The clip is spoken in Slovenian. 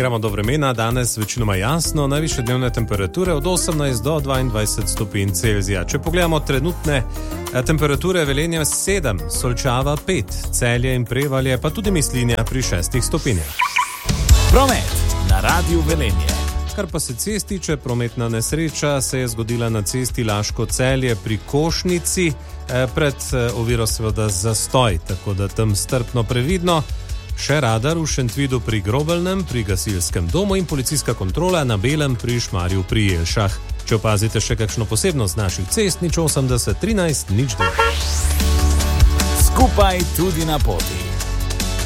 Gremo do vremena, danes večinoma jasno, najvišje dnevne temperature od 18 do 22 stopinj Celzija. Če pogledamo trenutne temperature, Velenje 7, Solčava 5, Celje in Prevalje pa tudi Mislinja pri 6 stopinjah. Promet na Radiu Velenje. Kar pa se cest tiče, prometna nesreča se je zgodila na cesti Laško-Celje pri Košnici, pred oviro seveda zastoj, tako da tam strpno previdno. Še radar v Šentvidu pri Grobelnem, pri gasilskem domu in policijska kontrola na Belem pri Šmarju pri Jelšah. Če opazite še kakšno posebnost naših cest, nič 80 13 nič 9. Skupaj tudi na poti.